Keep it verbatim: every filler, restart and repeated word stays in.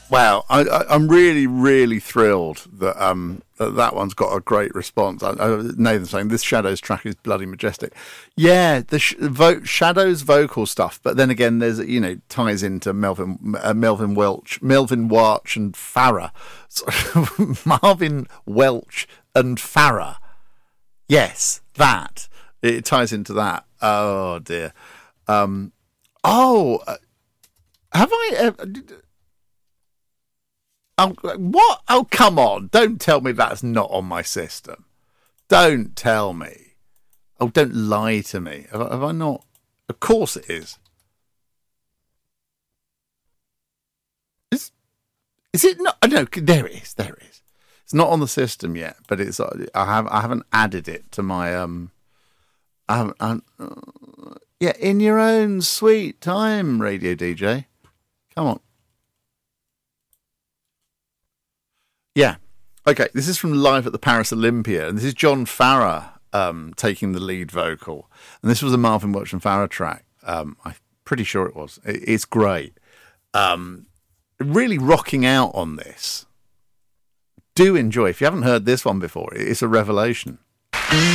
Wow, I, I, I'm really, really thrilled that um that, that one's got a great response. I, I, Nathan's saying this Shadows track is bloody majestic. Yeah, the sh- vo- Shadows vocal stuff, but then again, there's you know ties into Melvin uh, Melvin Welch, Melvin Welch and Farah, so, Marvin Welch and Farah. Yes, that it ties into that. Oh dear. Um. Oh, uh, have I ever? Oh, what? Oh, come on. Don't tell me that's not on my system. Don't tell me. Oh, don't lie to me. Have I, have I not? Of course it is. Is, is it not? Oh, no, there it is. There it is. It's not on the system yet, but it's. I have. I haven't added it to my. Um. I haven't. I, uh, yeah, in your own sweet time, radio D J. Come on. Yeah. Okay, this is from Live at the Paris Olympia, and this is John Farrar um, taking the lead vocal. And this was a Marvin Welch and Farrar track. Um, I'm pretty sure it was. It, it's great. Um, really rocking out on this. Do enjoy. If you haven't heard this one before, it's a revelation.